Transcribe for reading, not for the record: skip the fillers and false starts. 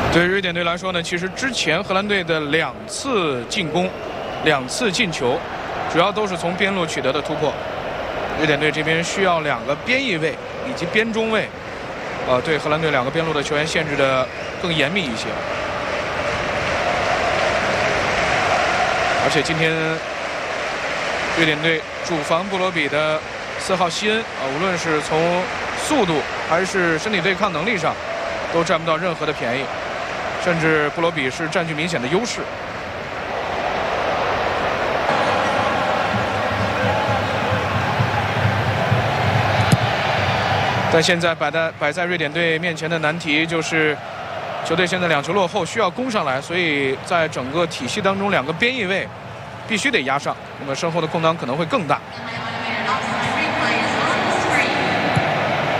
对于瑞典队来说呢，其实之前荷兰队的2次进攻、2次进球，主要都是从边路取得的突破。瑞典队这边需要2个边翼位以及边中卫，对荷兰队2个边路的球员限制的更严密一些。而且今天瑞典队主防布罗比的4号希恩无论是从速度还是身体对抗能力上，都占不到任何的便宜，甚至布罗比是占据明显的优势。但现在摆在瑞典队面前的难题就是，球队现在2球落后，需要攻上来，所以在整个体系当中，2个边翼位必须得压上，那么身后的空当可能会更大。